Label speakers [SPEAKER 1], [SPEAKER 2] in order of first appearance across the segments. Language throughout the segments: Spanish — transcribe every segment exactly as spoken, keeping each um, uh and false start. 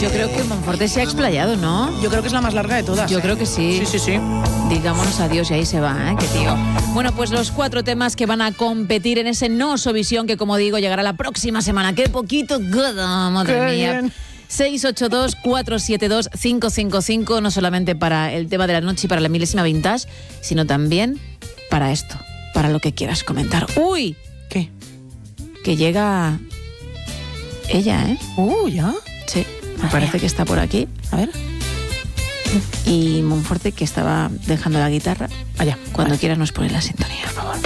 [SPEAKER 1] Yo creo que Monforte se ha explayado, ¿no?
[SPEAKER 2] Yo creo que es la más larga de todas.
[SPEAKER 1] Yo
[SPEAKER 2] ¿eh?
[SPEAKER 1] creo que sí.
[SPEAKER 2] Sí, sí, sí.
[SPEAKER 1] Digámonos adiós y ahí se va, ¿eh? Qué tío. Bueno, pues los cuatro temas que van a competir en ese No Sovisión, que como digo, llegará la próxima semana. ¡Qué poquito! ¡Madre
[SPEAKER 2] Qué
[SPEAKER 1] mía!
[SPEAKER 2] bien.
[SPEAKER 1] seis ocho dos, cuatro siete dos, cinco cinco cinco, no solamente para el tema de la noche y para la milésima vintage, sino también para esto, para lo que quieras comentar. ¡Uy!
[SPEAKER 2] ¿Qué?
[SPEAKER 1] Que llega ella, ¿eh?
[SPEAKER 2] Uh, ¿ya?
[SPEAKER 1] Sí, me parece que está por aquí.
[SPEAKER 2] A ver.
[SPEAKER 1] Y Monforte, que estaba dejando la guitarra.
[SPEAKER 2] Allá.
[SPEAKER 1] Cuando
[SPEAKER 2] vale.
[SPEAKER 1] quieras nos pones la sintonía, por favor.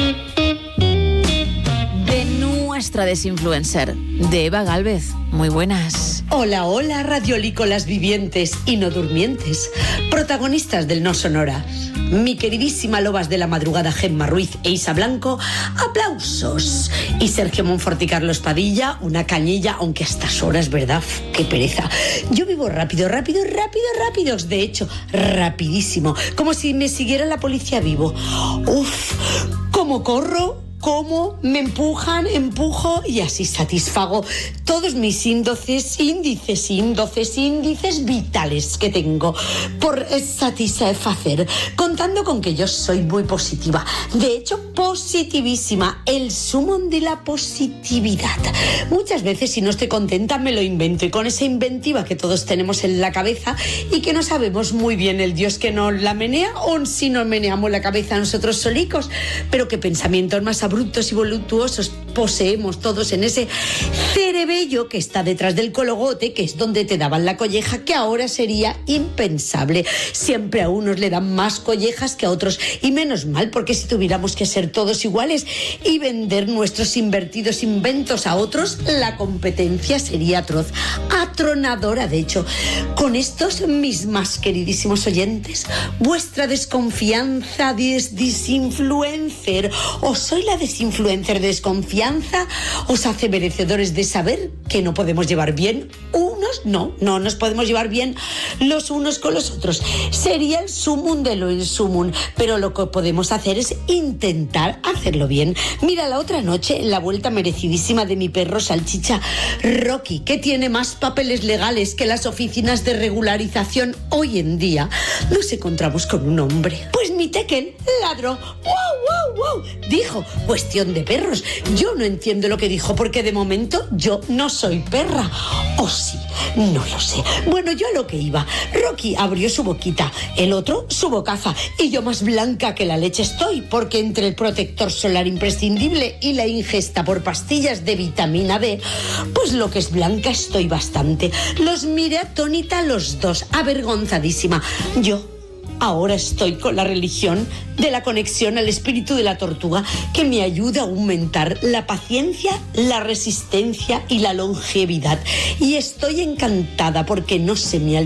[SPEAKER 1] De nuestra desinfluencer, de Eva Gálvez. Muy buenas.
[SPEAKER 3] Hola, hola, radiolícolas vivientes y no durmientes, protagonistas del No Sonora. Mi queridísima Lobas de la Madrugada, Gemma Ruiz e Isa Blanco, aplausos. Y Sergio Monforte y Carlos Padilla, una cañilla, aunque a estas horas, ¿verdad? ¡Qué pereza! Yo vivo rápido, rápido, rápido, rápidos. De hecho, rapidísimo. Como si me siguiera la policía vivo. ¡Uf! ¿Cómo corro? ¿Cómo me empujan, empujo y así satisfago todos mis índices, índices, índices, índices vitales que tengo por satisfacer, contando con que yo soy muy positiva, de hecho positivísima, el sumum de la positividad. Muchas veces si no estoy contenta me lo invento y con esa inventiva que todos tenemos en la cabeza y que no sabemos muy bien el Dios que nos la menea o si nos meneamos la cabeza nosotros solicos, pero qué pensamientos más brutos y voluptuosos poseemos todos en ese cerebello que está detrás del cologote, que es donde te daban la colleja, que ahora sería impensable. Siempre a unos le dan más collejas que a otros, y menos mal, porque si tuviéramos que ser todos iguales y vender nuestros invertidos inventos a otros, la competencia sería atroz, atronadora de hecho. Con estos mis más queridísimos oyentes, vuestra desconfianza des disinfluencer, o soy la desinfluencer desconfianza, os hace merecedores de saber que no podemos llevar bien unos, no, no nos podemos llevar bien los unos con los otros. Sería el sumum de lo insumum, pero lo que podemos hacer es intentar hacerlo bien. Mira, la otra noche, la vuelta merecidísima de mi perro salchicha Rocky, que tiene más papeles legales que las oficinas de regularización hoy en día, nos encontramos con un hombre. Pues mi Tekken ladró. ¡Wow, wow, wow! Dijo, cuestión de perros. Yo no entiendo lo que dijo, porque de momento yo no soy perra. ¿O sí? No lo sé. Bueno, yo a lo que iba. Rocky abrió su boquita, el otro su bocaza, y yo más blanca que la leche estoy, porque entre el protector solar imprescindible y la ingesta por pastillas de vitamina D, pues lo que es blanca estoy bastante. Los miré atónita los dos, avergonzadísima. Yo ahora estoy con la religión de la conexión al espíritu de la tortuga, que me ayuda a aumentar la paciencia, la resistencia y la longevidad. Y estoy encantada porque no se me